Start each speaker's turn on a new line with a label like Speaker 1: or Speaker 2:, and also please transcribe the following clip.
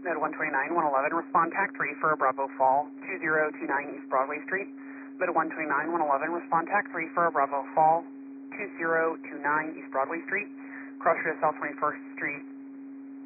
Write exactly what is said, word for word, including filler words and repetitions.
Speaker 1: Mid one twenty-nine, one eleven, respond TAC three for a Bravo Fall, two zero two nine East Broadway Street. Mid one twenty-nine, one eleven, respond TAC three for a Bravo Fall, two zero two nine East Broadway Street. Cross street South twenty-first Street,